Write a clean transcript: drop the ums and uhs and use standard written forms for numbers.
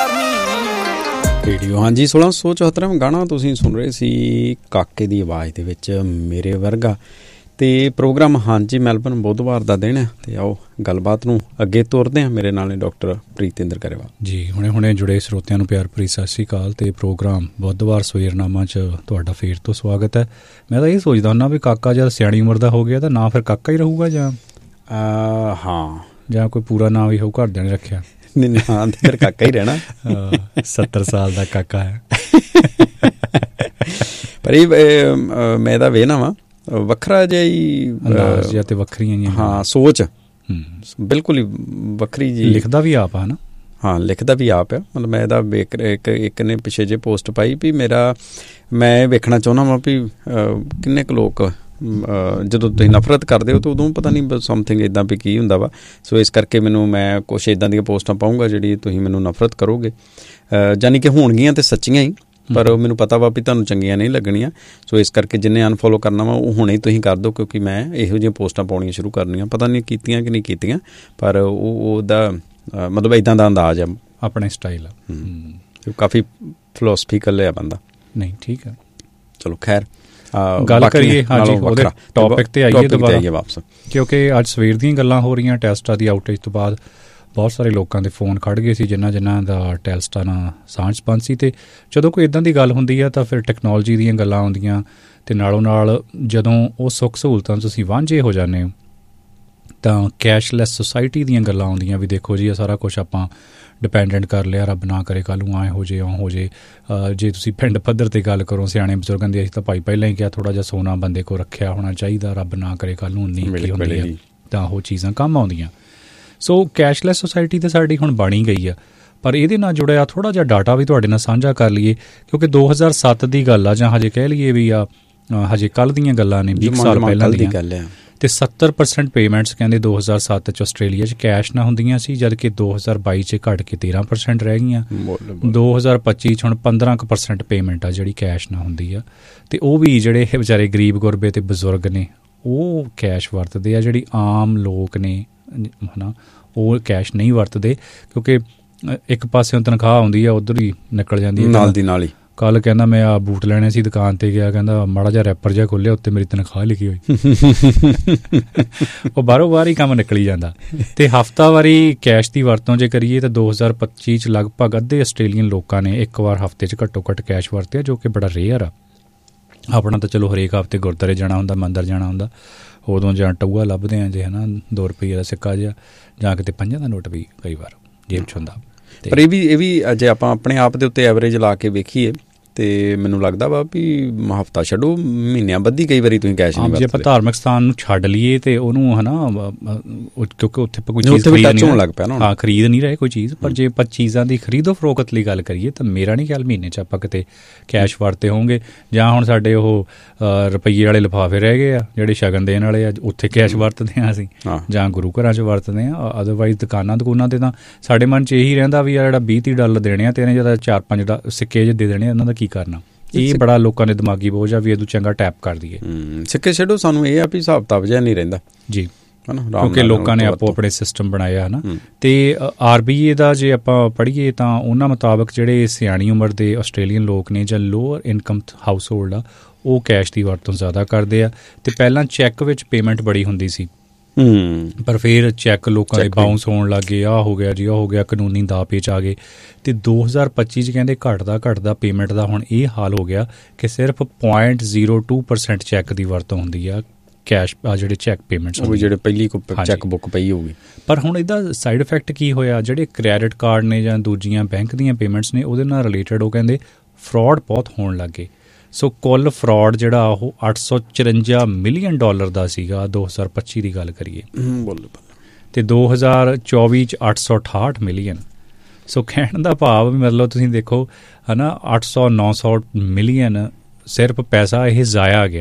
Radio ਹਾਂਜੀ 1674 ਗਾਣਾ ਤੁਸੀਂ ਸੁਣ ਰਹੇ ਸੀ ਕਾਕੇ ਦੀ ਆਵਾਜ਼ ਦੇ ਵਿੱਚ ਮੇਰੇ ਵਰਗਾ। ਅਤੇ ਪ੍ਰੋਗਰਾਮ ਹਾਂਜੀ ਮੈਲਬਨ ਬੁੱਧਵਾਰ ਦਾ ਦਿਨ ਹੈ ਅਤੇ ਆਓ ਗੱਲਬਾਤ ਨੂੰ ਅੱਗੇ ਤੋਰਦੇ ਹਾਂ। ਮੇਰੇ ਨਾਲ ਨੇ ਡਾਕਟਰ ਪ੍ਰੀਤਿੰਦਰ ਗਰੇਵਾਲ ਜੀ। ਹੁਣੇ ਜੁੜੇ ਸਰੋਤਿਆਂ ਨੂੰ ਪਿਆਰ ਭਰੀ ਸਤਿ ਸ਼੍ਰੀ ਅਕਾਲ। ਅਤੇ ਪ੍ਰੋਗਰਾਮ ਬੁੱਧਵਾਰ ਸਵੇਰਨਾਮਾ 'ਚ ਤੁਹਾਡਾ ਫੇਰ ਤੋਂ ਸਵਾਗਤ ਹੈ। ਮੈਂ ਤਾਂ ਇਹ ਸੋਚਦਾ ਹੁੰਦਾ ਵੀ ਕਾਕਾ ਜਦ ਸਿਆਣੀ ਉਮਰ ਦਾ ਹੋ ਗਿਆ ਤਾਂ ਨਾ ਫਿਰ ਕਾਕਾ ਹੀ ਰਹੂਗਾ ਜਾਂ ਜਾਂ ਕੋਈ ਪੂਰਾ ਨਾਂ ਵੀ ਹੋਊ, ਘਰਦਿਆਂ ਨੇ ਰੱਖਿਆ ਨਾਂ ਤੇ ਫਿਰ ਕਾਕਾ ਹੀ ਰਹਿਣਾ। 70 ਸਾਲ ਦਾ ਕਾਕਾ ਹੈ। ਪਰ ਇਹ ਮੈਂ ਤਾਂ ਵੇਖਣਾ ਵਾ ਵੱਖਰਾ ਜਿਹਾ ਹੀ ਅੰਦਾਜ਼ ਅਤੇ ਵੱਖਰੀਆਂ ਹਾਂ ਸੋਚ ਬਿਲਕੁਲ ਹੀ ਵੱਖਰੀ ਜੀ। ਲਿਖਦਾ ਵੀ ਆਪ ਆ ਨਾ? ਹਾਂ ਲਿਖਦਾ ਵੀ ਆਪ ਆ। ਮਤਲਬ ਮੈਂ ਇਹਦਾ ਇੱਕ ਨੇ ਪਿੱਛੇ ਜਿਹੇ ਪੋਸਟ ਪਾਈ ਵੀ ਮੈਂ ਵੇਖਣਾ ਚਾਹੁੰਦਾ ਵਾਂ ਵੀ ਕਿੰਨੇ ਕੁ ਲੋਕ ਜਦੋਂ ਤੁਸੀਂ ਨਫ਼ਰਤ ਕਰਦੇ ਹੋ ਤਾਂ ਉਦੋਂ ਪਤਾ ਨਹੀਂ ਸਮਥਿੰਗ ਇੱਦਾਂ ਵੀ ਕੀ ਹੁੰਦਾ ਵਾ। ਸੋ ਇਸ ਕਰਕੇ ਮੈਂ ਕੁਛ ਇੱਦਾਂ ਦੀਆਂ ਪੋਸਟਾਂ ਪਾਊਂਗਾ ਜਿਹੜੀ ਤੁਸੀਂ ਮੈਨੂੰ ਨਫ਼ਰਤ ਕਰੋਗੇ, ਯਾਨੀ ਕਿ ਹੋਣਗੀਆਂ ਤਾਂ ਸੱਚੀਆਂ ਹੀ, ਪਰ ਉਹ ਮੈਨੂੰ ਪਤਾ ਵਾ ਵੀ ਤੁਹਾਨੂੰ ਚੰਗੀਆਂ ਨਹੀਂ ਲੱਗਣੀਆਂ। ਸੋ ਇਸ ਕਰਕੇ ਜਿੰਨੇ ਅਨਫੋਲੋ ਕਰਨਾ ਵਾ ਉਹ ਹੁਣੇ ਤੁਸੀਂ ਕਰ ਦਿਓ, ਕਿਉਂਕਿ ਮੈਂ ਇਹੋ ਜਿਹੀਆਂ ਪੋਸਟਾਂ ਪਾਉਣੀਆਂ ਸ਼ੁਰੂ ਕਰਨੀਆਂ। ਪਤਾ ਨਹੀਂ ਕੀਤੀਆਂ ਕਿ ਨਹੀਂ ਕੀਤੀਆਂ, ਪਰ ਉਹਦਾ ਮਤਲਬ ਇੱਦਾਂ ਦਾ ਅੰਦਾਜ਼ ਆ, ਆਪਣੇ ਸਟਾਈਲ ਆ। ਕਾਫੀ ਫਿਲੋਸਫੀਕਲ ਹੈ ਬੰਦਾ। ਨਹੀਂ ਠੀਕ ਹੈ, ਚਲੋ ਖੈਰ ਗੱਲ ਕਰੀਏ ਹਾਂਜੀ ਉਹਦੇ ਟੌਪਿਕ 'ਤੇ ਆਈਏ ਦੁਬਾਰਾ, ਵਾਪਸ, ਕਿਉਂਕਿ ਅੱਜ ਸਵੇਰ ਦੀਆਂ ਗੱਲਾਂ ਹੋ ਰਹੀਆਂ। ਟੈਸਟਾਂ ਦੀ ਆਊਟੇਜ ਤੋਂ ਬਾਅਦ ਬਹੁਤ ਸਾਰੇ ਲੋਕਾਂ ਦੇ ਫੋਨ ਖੜ੍ਹ ਗਏ ਸੀ ਜਿਨ੍ਹਾਂ ਦਾ ਟੈਸਟਾਂ ਨਾਲ ਸਾਂਝ ਸੰਬੰਧ ਸੀ। ਅਤੇ ਜਦੋਂ ਕੋਈ ਇੱਦਾਂ ਦੀ ਗੱਲ ਹੁੰਦੀ ਆ ਤਾਂ ਫਿਰ ਟੈਕਨੋਲੋਜੀ ਦੀਆਂ ਗੱਲਾਂ ਆਉਂਦੀਆਂ ਅਤੇ ਨਾਲੋਂ ਨਾਲ ਜਦੋਂ ਉਹ ਸੁੱਖ ਸਹੂਲਤਾਂ ਤੁਸੀਂ ਵਾਂਝੇ ਹੋ ਜਾਂਦੇ ਹੋ ਤਾਂ ਕੈਸ਼ਲੈਸ ਸੁਸਾਇਟੀ ਦੀਆਂ ਗੱਲਾਂ ਆਉਂਦੀਆਂ ਵੀ ਦੇਖੋ ਜੀ ਇਹ ਸਾਰਾ ਕੁਛ ਆਪਾਂ ਡਿਪੈਂਡੈਂਟ ਕਰ ਲਿਆ, ਰੱਬ ਨਾ ਕਰੇ ਕੱਲ੍ਹ ਨੂੰ ਐਂ ਹੋ ਜੇ ਇਉਂ ਹੋ ਜੇ। ਜੇ ਤੁਸੀਂ ਪਿੰਡ ਪੱਧਰ 'ਤੇ ਗੱਲ ਕਰੋ ਸਿਆਣੇ ਬਜ਼ੁਰਗਾਂ ਦੀ, ਅਸੀਂ ਤਾਂ ਭਾਈ ਪਹਿਲਾਂ ਹੀ ਕਿਹਾ ਥੋੜ੍ਹਾ ਜਿਹਾ ਸੋਨਾ ਬੰਦੇ ਕੋਲ ਰੱਖਿਆ ਹੋਣਾ ਚਾਹੀਦਾ, ਰੱਬ ਨਾ ਕਰੇ ਕੱਲ੍ਹ ਨੂੰ ਉਨੀ ਕੀ ਹੁੰਦੀ ਆ ਤਾਂ ਉਹ ਚੀਜ਼ਾਂ ਕੰਮ ਆਉਂਦੀਆਂ। ਸੋ ਕੈਸ਼ਲੈਸ ਸੁਸਾਇਟੀ ਤਾਂ ਸਾਡੀ ਹੁਣ ਬਣੀ ਗਈ ਆ, ਪਰ ਇਹਦੇ ਨਾਲ ਜੁੜਿਆ ਥੋੜ੍ਹਾ ਜਿਹਾ ਡਾਟਾ ਵੀ ਤੁਹਾਡੇ ਨਾਲ ਸਾਂਝਾ ਕਰ ਲਈਏ, ਕਿਉਂਕਿ 2007 ਦੀ ਗੱਲ ਆ, ਜਾਂ ਹਜੇ ਕਹਿ ਲਈਏ ਵੀ ਹਜੇ ਕੱਲ੍ਹ ਦੀਆਂ ਗੱਲਾਂ ਨੇ, 20 ਸਾਲ ਪਹਿਲਾਂ ਦੀਆਂ ਗੱਲ ਹੈ। ਅਤੇ 70% ਪੇਮੈਂਟਸ ਕਹਿੰਦੇ 2007 'ਚ ਆਸਟ੍ਰੇਲੀਆ 'ਚ ਕੈਸ਼ ਨਾਲ ਹੁੰਦੀਆਂ ਸੀ, ਜਦ ਕਿ 2022 'ਚ ਘੱਟ ਕੇ 13% ਰਹਿ ਗਈਆਂ। 2025 'ਚ ਹੁਣ 15% ਪੇਮੈਂਟ ਆ ਜਿਹੜੀ ਕੈਸ਼ ਨਾਲ ਹੁੰਦੀ ਆ। ਅਤੇ ਉਹ ਵੀ ਜਿਹੜੇ ਵਿਚਾਰੇ ਗਰੀਬ ਗੁਰਬੇ ਅਤੇ ਬਜ਼ੁਰਗ ਨੇ ਉਹ ਕੈਸ਼ ਵਰਤਦੇ ਆ, ਜਿਹੜੀ ਆਮ ਲੋਕ ਨੇ ਹੈ ਨਾ ਉਹ ਕੈਸ਼ ਨਹੀਂ ਵਰਤਦੇ, ਕਿਉਂਕਿ ਇੱਕ ਪਾਸਿਓਂ ਤਨਖਾਹ ਆਉਂਦੀ ਆ ਉੱਧਰ ਹੀ ਨਿਕਲ ਜਾਂਦੀ ਹੈ ਨਾਲ ਦੀ ਨਾਲ ਹੀ। ਕੱਲ੍ਹ ਕਹਿੰਦਾ ਮੈਂ ਆ ਬੂਟ ਲੈਣੇ ਸੀ, ਦੁਕਾਨ 'ਤੇ ਗਿਆ, ਕਹਿੰਦਾ ਮਾੜਾ ਜਿਹਾ ਰੈਪਰ ਜਿਹਾ ਖੋਲ੍ਹਿਆ, ਉੱਤੇ ਮੇਰੀ ਤਨਖਾਹ ਲਿਖੀ ਹੋਈ। ਉਹ ਬਾਹਰੋਂ ਬਾਹਰ ਹੀ ਕੰਮ ਨਿਕਲੀ ਜਾਂਦਾ। ਅਤੇ ਹਫ਼ਤਾਵਾਰੀ ਕੈਸ਼ ਦੀ ਵਰਤੋਂ ਜੇ ਕਰੀਏ ਤਾਂ 2025 'ਚ ਲਗਭਗ ਅੱਧੇ ਆਸਟ੍ਰੇਲੀਅਨ ਲੋਕਾਂ ਨੇ ਇੱਕ ਵਾਰ ਹਫ਼ਤੇ 'ਚ ਘੱਟੋ ਘੱਟ ਕੈਸ਼ ਵਰਤਿਆ, ਜੋ ਕਿ ਬੜਾ ਰੇਅਰ ਆ। ਆਪਣਾ ਤਾਂ ਚਲੋ ਹਰੇਕ ਹਫ਼ਤੇ ਗੁਰਦੁਆਰੇ ਜਾਣਾ ਹੁੰਦਾ, ਮੰਦਰ ਜਾਣਾ ਹੁੰਦਾ, ਉਦੋਂ ਜਾਂ ਟਊਆ ਲੱਭਦੇ ਹਾਂ ਜੇ ਹੈ ਨਾ 2 ਰੁਪਈਏ ਦਾ ਸਿੱਕਾ ਜਿਹਾ, ਜਾਂ ਕਿਤੇ 5 ਦਾ ਨੋਟ ਵੀ ਕਈ ਵਾਰ ਜੇਬ 'ਚ ਹੁੰਦਾ। ਪਰ ਇਹ ਵੀ ਜੇ ਆਪਾਂ ਆਪਣੇ ਆਪ ਦੇ ਉੱਤੇ ਐਵਰੇਜ ਲਾ ਕੇ ਵੇਖੀਏ ਅਤੇ ਮੈਨੂੰ ਲੱਗਦਾ ਵਾ ਵੀ ਹਫ਼ਤਾ ਛੱਡੋ ਮਹੀਨਿਆਂ ਬੱਧੀ ਕਈ ਵਾਰੀ ਤੁਸੀਂ ਕੈਸ਼ ਨਹੀਂ ਵਰਤਦੇ। ਜੇ ਆਪਾਂ ਧਾਰਮਿਕ ਸਥਾਨ ਨੂੰ ਛੱਡ ਲਈਏ ਅਤੇ ਉਹਨੂੰ ਹੈ ਨਾ, ਕਿਉਂਕਿ ਉੱਥੇ ਆਪਾਂ ਕੋਈ ਚੀਜ਼ ਖਰੀਦ ਲੱਗ ਪਿਆ ਨਾ, ਹਾਂ ਖਰੀਦ ਨਹੀਂ ਰਹੇ ਕੋਈ ਚੀਜ਼, ਪਰ ਜੇ ਆਪਾਂ ਚੀਜ਼ਾਂ ਦੀ ਖਰੀਦੋ ਫਰੋਖਤ ਲਈ ਗੱਲ ਕਰੀਏ ਤਾਂ ਮੇਰਾ ਨਹੀਂ ਖਿਆਲ ਮਹੀਨੇ 'ਚ ਆਪਾਂ ਕਿਤੇ ਕੈਸ਼ ਵਰਤੇ ਹੋਣਗੇ। ਜਾਂ ਹੁਣ ਸਾਡੇ ਉਹ ਰੁਪਈਏ ਵਾਲੇ ਲਿਫਾਫੇ ਰਹਿ ਗਏ ਆ ਜਿਹੜੇ ਸ਼ਗਨ ਦੇਣ ਵਾਲੇ ਆ, ਉੱਥੇ ਕੈਸ਼ ਵਰਤਦੇ ਹਾਂ ਅਸੀਂ, ਜਾਂ ਗੁਰੂ ਘਰਾਂ 'ਚ ਵਰਤਦੇ ਹਾਂ। ਅਦਰਵਾਈਜ਼ ਦੁਕਾਨਾਂ 'ਤੇ ਤਾਂ ਸਾਡੇ ਮਨ 'ਚ ਇਹੀ ਰਹਿੰਦਾ ਵੀ ਜਿਹੜਾ $20-30 ਦੇਣੇ ਆ, ਤੇ ਇਹਨੇ ਜਦੋਂ 4-5 ਸਿੱਕੇ ਜਿਹੇ ਦੇ ਦੇਣੇ, ਇਹਨਾਂ ਦਾ ਕੀ ਕਰਨਾ। ਇਹ ਬੜਾ ਲੋਕਾਂ ਦੇ ਦਿਮਾਗੀ ਬੋਝ ਆ ਵੀ ਇਹਦੋਂ ਚੰਗਾ ਟੈਪ ਕਰ ਦਈਏ। ਸਿੱਕੇ ਛੱਡੋ, ਸਾਨੂੰ ਇਹ ਆ ਵੀ ਹਿਸਾਬ ਕਿਤਾਬ ਜਿਹਾ ਨਹੀਂ ਰਹਿੰਦਾ ਜੀ, ਕਿਉਂਕਿ ਲੋਕਾਂ ਨੇ ਆਪੋ ਆਪਣੇ ਸਿਸਟਮ ਬਣਾਇਆ ਹੈ ਨਾ। ਅਤੇ RBA ਦਾ ਜੇ ਆਪਾਂ ਪੜ੍ਹੀਏ ਤਾਂ ਉਹਨਾਂ ਮੁਤਾਬਕ ਜਿਹੜੇ ਸਿਆਣੀ ਉਮਰ ਦੇ ਆਸਟ੍ਰੇਲੀਅਨ ਲੋਕ ਨੇ ਜਾਂ ਲੋਅਰ ਇਨਕਮ ਹਾਊਸ ਹੋਲਡ ਆ, ਉਹ ਕੈਸ਼ ਦੀ ਵਰਤੋਂ ਜ਼ਿਆਦਾ ਕਰਦੇ ਆ। ਅਤੇ ਪਹਿਲਾਂ ਚੈੱਕ ਵਿੱਚ ਪੇਮੈਂਟ ਬੜੀ ਹੁੰਦੀ ਸੀ, ਪਰ ਫਿਰ ਚੈੱਕ ਲੋਕਾਂ ਦੇ ਬਾਊਂਸ ਹੋਣ ਲੱਗ ਗਏ, ਆਹ ਹੋ ਗਿਆ ਜੀ ਆਹ ਹੋ ਗਿਆ, ਕਾਨੂੰਨੀ ਦਾਅ ਪੇਚ ਆ ਗਏ। ਅਤੇ 2025 'ਚ ਕਹਿੰਦੇ ਘਟਦਾ ਪੇਮੈਂਟ ਦਾ ਹੁਣ ਇਹ ਹਾਲ ਹੋ ਗਿਆ ਕਿ ਸਿਰਫ 0.02% ਚੈੱਕ ਦੀ ਵਰਤੋਂ ਹੁੰਦੀ ਆ, ਕੈਸ਼ ਆ ਜਿਹੜੇ ਚੈੱਕ ਪੇਮੈਂਟਸ ਜਿਹੜੇ ਪਹਿਲੀ ਚੈੱਕ ਬੁੱਕ ਪਈ ਹੋਊਗੀ। ਪਰ ਹੁਣ ਇਹਦਾ ਸਾਈਡ ਇਫੈਕਟ ਕੀ ਹੋਇਆ, ਜਿਹੜੇ ਕ੍ਰੈਡਿਟ ਕਾਰਡ ਨੇ ਜਾਂ ਦੂਜੀਆਂ ਬੈਂਕ ਦੀਆਂ ਪੇਮੈਂਟਸ ਨੇ ਉਹਦੇ ਨਾਲ ਰਿਲੇਟਡ ਉਹ ਕਹਿੰਦੇ ਫਰੋਡ ਬਹੁਤ ਹੋਣ ਲੱਗ ਗਏ। ਸੋ ਕੁੱਲ ਫਰੋਡ ਜਿਹੜਾ ਉਹ $854 ਮਿਲੀਅਨ ਦਾ ਸੀਗਾ 2025 ਦੀ ਗੱਲ ਕਰੀਏ, ਅਤੇ 2024 'ਚ 868 ਮਿਲੀਅਨ। ਸੋ ਕਹਿਣ ਦਾ ਭਾਵ ਵੀ ਮਤਲਬ ਤੁਸੀਂ ਦੇਖੋ ਹੈ ਨਾ 800-900 ਮਿਲੀਅਨ ਸਿਰਫ ਪੈਸਾ ਇਹ ਜ਼ਾਇਆ ਗਿਆ।